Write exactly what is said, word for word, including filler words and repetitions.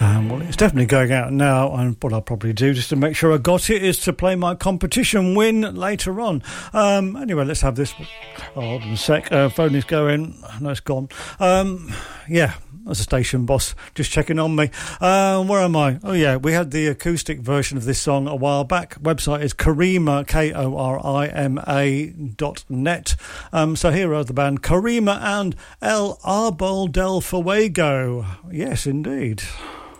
Um, well, it's definitely going out now, and what I'll probably do just to make sure I got it is to play my competition win later on. Um, anyway, let's have this. Oh, hold on a sec. Uh, phone is going. No, it's gone. Um, yeah. As a station boss, just checking on me. Uh, where am I? Oh, yeah, we had the acoustic version of this song a while back. Website is Korima, K O R I M A dot net. Um, so here are the band Korima and El Arbol del Fuego. Yes, indeed.